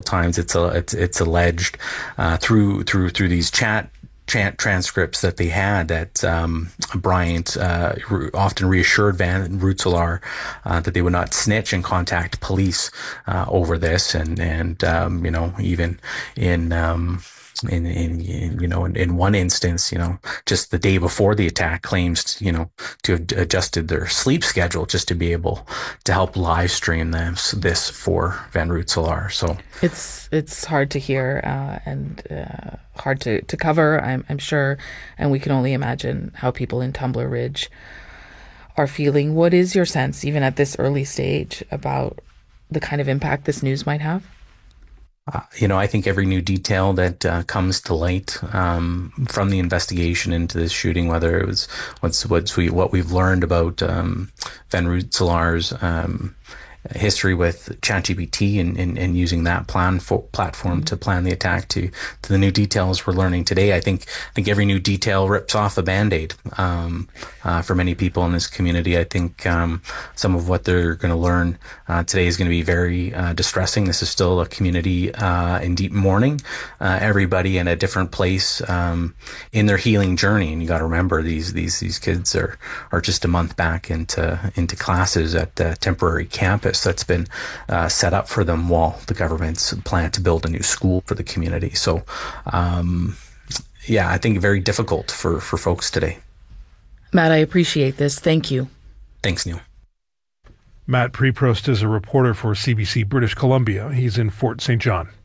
times it's alleged through these chant transcripts that they had that Bryant often reassured Van Rensselaer that they would not snitch and contact police over this, and even in one instance, just the day before the attack, claims, to have adjusted their sleep schedule just to be able to help live stream this for Van Rensselaer. So it's hard to hear and hard to cover, I'm sure, and we can only imagine how people in Tumbler Ridge are feeling. What is your sense, even at this early stage, about the kind of impact this news might have? I think every new detail that comes to light from the investigation into this shooting, whether it was what we've learned about Van Rensselaer's history with ChatGPT and using that platform to plan the attack, to the new details we're learning today. I think every new detail rips off a Band-Aid for many people in this community. I think some of what they're going to learn today is going to be very distressing. This is still a community in deep mourning. Everybody in a different place in their healing journey, and you got to remember these kids are just a month back into classes at the temporary campus that's been set up for them while the government's plan to build a new school for the community. So, I think very difficult for folks today. Matt, I appreciate this. Thank you. Thanks, Neil. Matt Preprost is a reporter for CBC British Columbia. He's in Fort St. John.